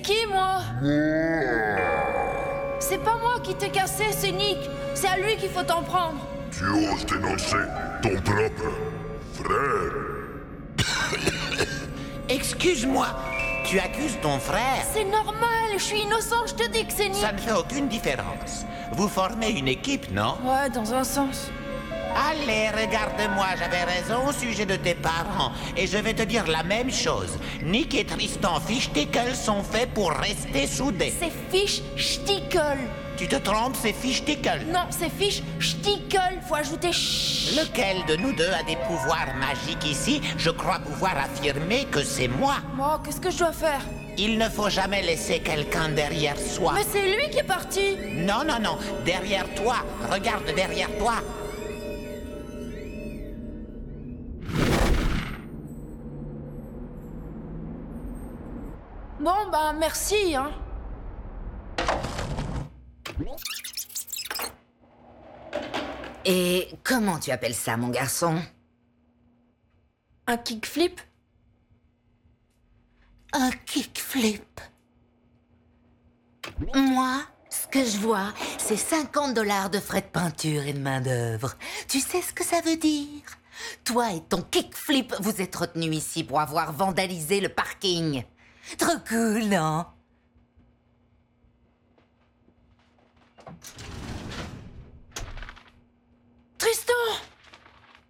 qui, moi? C'est pas moi qui t'ai cassé, c'est Nick. C'est à lui qu'il faut t'en prendre. Tu oses dénoncer ton propre frère? Excuse-moi, tu accuses ton frère? C'est normal, je suis innocent, je te dis que c'est Nick. Ça ne fait aucune différence. Vous formez une équipe, non? Ouais, dans un sens. Allez, regarde-moi, j'avais raison au sujet de tes parents. Et je vais te dire la même chose. Nick et Tristan Fichtickle sont faits pour rester soudés. C'est Fish Stickle. Tu te trompes, c'est Fichtickle. Non, c'est Fish Stickle. Faut ajouter ch. Lequel de nous deux a des pouvoirs magiques ici? Je crois pouvoir affirmer que c'est moi. Moi, qu'est-ce que je dois faire? Il ne faut jamais laisser quelqu'un derrière soi. Mais c'est lui qui est parti. Non, non, non. Derrière toi. Regarde derrière toi. Bon, ben, merci, hein. Et comment tu appelles ça, mon garçon? Un kickflip? Un kickflip. Moi, ce que je vois, c'est 50 $ de frais de peinture et de main-d'œuvre. Tu sais ce que ça veut dire? Toi et ton kickflip, vous êtes retenus ici pour avoir vandalisé le parking. Trop cool, non?